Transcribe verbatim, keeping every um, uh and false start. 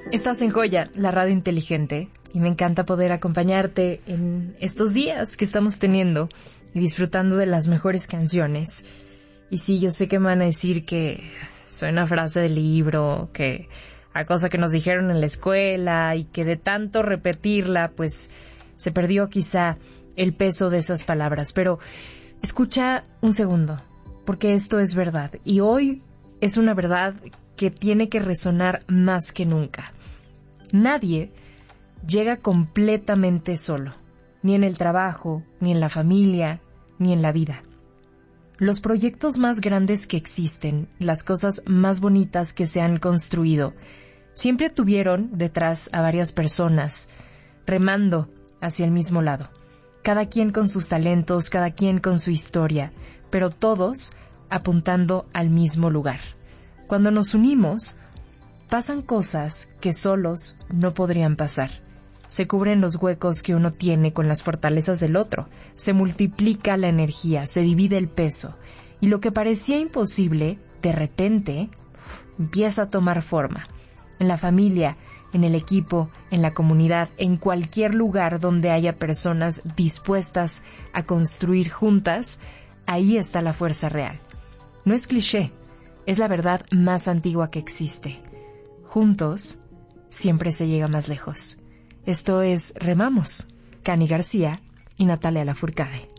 Estás en Joya, la radio inteligente, y me encanta poder acompañarte en estos días que estamos teniendo y disfrutando de las mejores canciones. Y sí, yo sé que me van a decir que suena frase de libro, que a cosa que nos dijeron en la escuela y que de tanto repetirla, pues se perdió quizá el peso de esas palabras. Pero escucha un segundo, porque esto es verdad. Y hoy es una verdad que tiene que resonar más que nunca. Nadie llega completamente solo, ni en el trabajo, ni en la familia, ni en la vida. Los proyectos más grandes que existen, las cosas más bonitas que se han construido, siempre tuvieron detrás a varias personas, remando hacia el mismo lado. Cada quien con sus talentos, cada quien con su historia, pero todos apuntando al mismo lugar. Cuando nos unimos, pasan cosas que solos no podrían pasar. Se cubren los huecos que uno tiene con las fortalezas del otro. Se multiplica la energía, se divide el peso. Y lo que parecía imposible, de repente, empieza a tomar forma. En la familia, en el equipo, en la comunidad, en cualquier lugar donde haya personas dispuestas a construir juntas, ahí está la fuerza real. No es cliché, es la verdad más antigua que existe. Juntos, siempre se llega más lejos. Esto es Remamos, Cani García y Natalia Lafourcade.